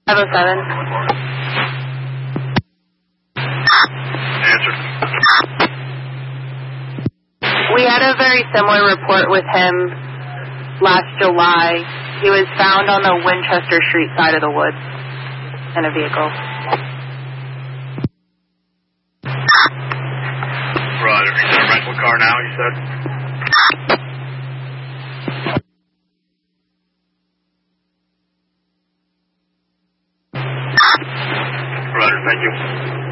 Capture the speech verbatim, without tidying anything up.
five oh seven. Answer. We had a very similar report with him last July. He was found on the Winchester Street side of the woods in a vehicle. Roger. He's in a rental car now, you said? Roger. Thank you.